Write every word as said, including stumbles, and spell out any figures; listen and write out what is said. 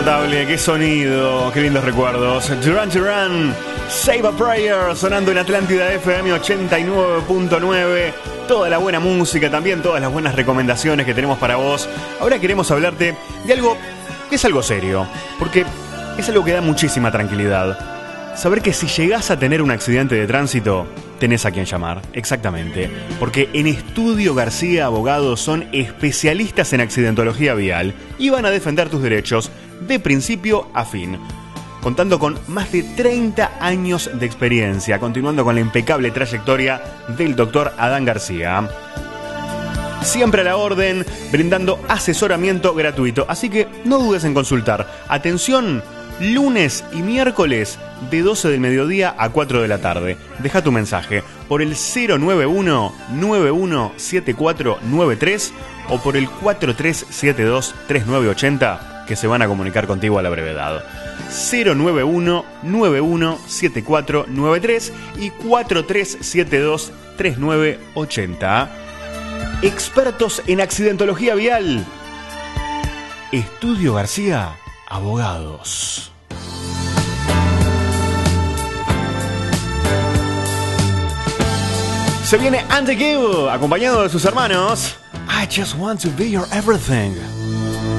Qué sonido, qué lindos recuerdos. Duran Duran, Save a Prayer, sonando en Atlántida F M ochenta y nueve punto nueve. Toda la buena música, también todas las buenas recomendaciones que tenemos para vos. Ahora queremos hablarte de algo que es algo serio, porque es algo que da muchísima tranquilidad. Saber que si llegás a tener un accidente de tránsito, tenés a quien llamar, exactamente. Porque en Estudio García Abogados son especialistas en accidentología vial y van a defender tus derechos de principio a fin. Contando con más de treinta años de experiencia, continuando con la impecable trayectoria del doctor Adán García. Siempre a la orden, brindando asesoramiento gratuito. Así que no dudes en consultar. Atención, lunes y miércoles de doce del mediodía a cuatro de la tarde. Deja tu mensaje por el cero nueve uno, nueve uno siete cuatro nueve tres o por el cuatro tres siete dos, tres nueve ocho cero, que se van a comunicar contigo a la brevedad. cero nueve uno, nueve uno siete cuatro nueve tres y cuatro tres siete dos, tres nueve ocho cero. Expertos en accidentología vial. Estudio García Abogados. Se viene Andy Gill, acompañado de sus hermanos. I just want to be your everything.